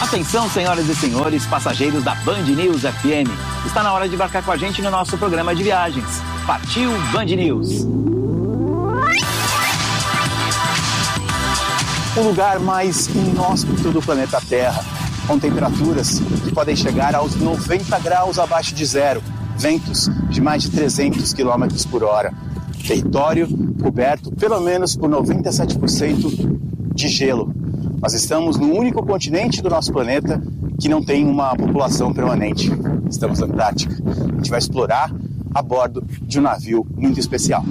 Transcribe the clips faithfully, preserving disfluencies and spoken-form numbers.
Atenção, senhoras e senhores, passageiros da Band News F M. Está na hora de embarcar com a gente no nosso programa de viagens. Partiu Band News. O lugar mais inóspito do planeta Terra, com temperaturas que podem chegar aos noventa graus abaixo de zero, ventos de mais de trezentos quilômetros por hora. Território coberto pelo menos por noventa e sete por cento de gelo. Nós estamos no único continente do nosso planeta que não tem uma população permanente. Estamos na Antártica. A gente vai explorar a bordo de um navio muito especial.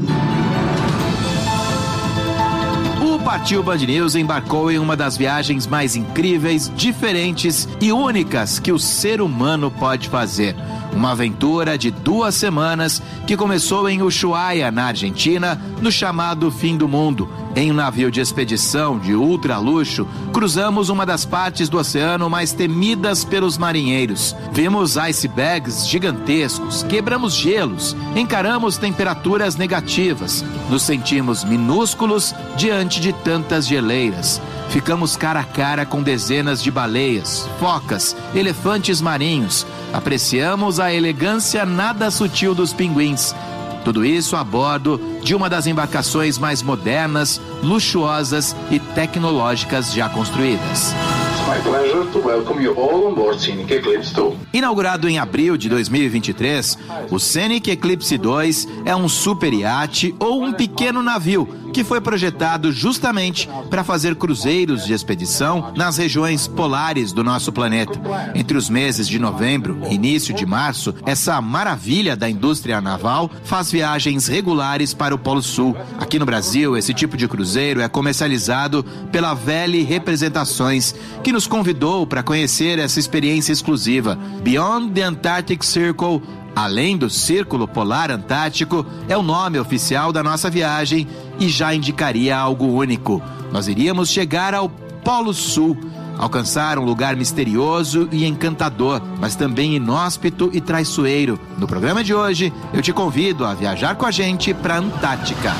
O Partiu Band News embarcou em uma das viagens mais incríveis, diferentes e únicas que o ser humano pode fazer. Uma aventura de duas semanas que começou em Ushuaia, na Argentina, no chamado Fim do Mundo. Em um navio de expedição de ultra luxo, cruzamos uma das partes do oceano mais temidas pelos marinheiros. Vimos icebergs gigantescos, quebramos gelos, encaramos temperaturas negativas, nos sentimos minúsculos diante de tantas geleiras. Ficamos cara a cara com dezenas de baleias, focas, elefantes marinhos. Apreciamos a elegância nada sutil dos pinguins. Tudo isso a bordo de uma das embarcações mais modernas, luxuosas e tecnológicas já construídas. My pleasure to welcome you all on board Scenic Eclipse dois. Inaugurado em abril de dois mil e vinte e três, o Scenic Eclipse dois é um super iate ou um pequeno navio que foi projetado justamente para fazer cruzeiros de expedição nas regiões polares do nosso planeta. Entre os meses de novembro e início de março, essa maravilha da indústria naval faz viagens regulares para o Polo Sul. Aqui no Brasil, esse tipo de cruzeiro é comercializado pela Vele Representações, que nos convidou para conhecer essa experiência exclusiva. Beyond the Antarctic Circle, além do Círculo Polar Antártico, é o nome oficial da nossa viagem e já indicaria algo único. Nós iríamos chegar ao Polo Sul, alcançar um lugar misterioso e encantador, mas também inóspito e traiçoeiro. No programa de hoje, eu te convido a viajar com a gente para a Antártica.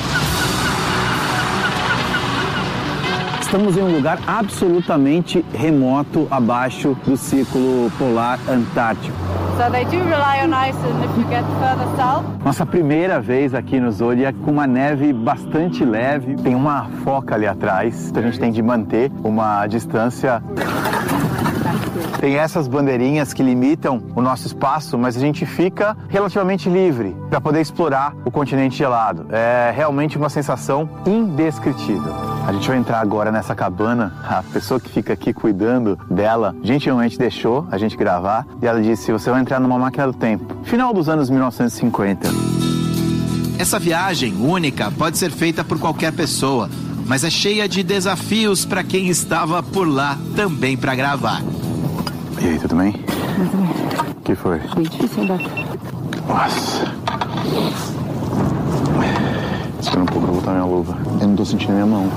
Estamos em um lugar absolutamente remoto abaixo do Círculo Polar Antártico. So they do rely on ice and if you get further south. Nossa primeira vez aqui no Zodiac com uma neve bastante leve. Tem uma foca ali atrás, então a gente tem de manter uma distância. Tem essas bandeirinhas que limitam o nosso espaço, mas a gente fica relativamente livre para poder explorar o continente gelado. É realmente uma sensação indescritível. A gente vai entrar agora nessa cabana. A pessoa que fica aqui cuidando dela gentilmente deixou a gente gravar e ela disse: você vai entrar numa máquina do tempo. Final dos anos mil novecentos e cinquenta. Essa viagem única pode ser feita por qualquer pessoa, mas é cheia de desafios para quem estava por lá também para gravar. E aí, tudo bem? Tudo bem. O que foi? Bem difícil andar. Nossa. Espera um pouco pra botar minha luva. Eu não tô sentindo minha mão.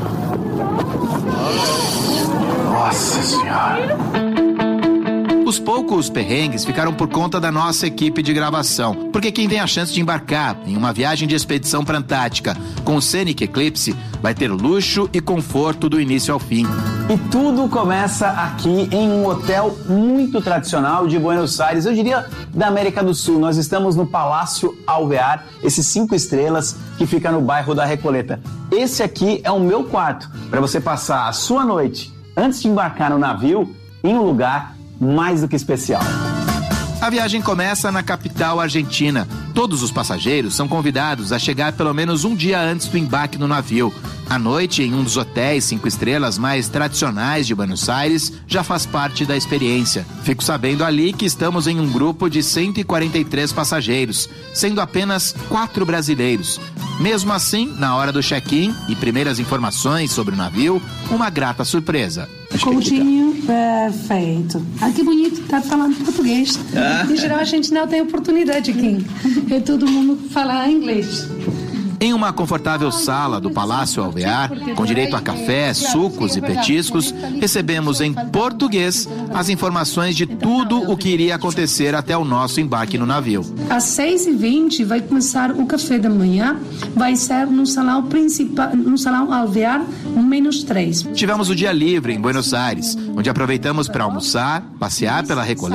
Nossa Senhora. Os poucos perrengues ficaram por conta da nossa equipe de gravação, porque quem tem a chance de embarcar em uma viagem de expedição para a Antártica com o Scenic Eclipse vai ter luxo e conforto do início ao fim. E tudo começa aqui em um hotel muito tradicional de Buenos Aires, eu diria da América do Sul. Nós estamos no Palácio Alvear, esses cinco estrelas que fica no bairro da Recoleta. Esse aqui é o meu quarto, para você passar a sua noite antes de embarcar no navio em um lugar mais do que especial. A viagem começa na capital argentina. Todos os passageiros são convidados a chegar pelo menos um dia antes do embarque no navio. A noite, em um dos hotéis cinco estrelas mais tradicionais de Buenos Aires, já faz parte da experiência. Fico sabendo ali que estamos em um grupo de cento e quarenta e três passageiros, sendo apenas quatro brasileiros. Mesmo assim, na hora do check-in e primeiras informações sobre o navio, uma grata surpresa. Coutinho, perfeito. Ah, que bonito, tá falando português. Ah. Em geral, a gente não tem oportunidade aqui. É todo mundo falar inglês. Em uma confortável sala do Palácio Alvear, com direito a café, sucos e petiscos, recebemos em português as informações de tudo o que iria acontecer até o nosso embarque no navio. Às seis e vinte vai começar o café da manhã, vai ser no salão principal, no salão Alvear, no menos três. Tivemos o dia livre em Buenos Aires, onde aproveitamos para almoçar, passear pela Recoleta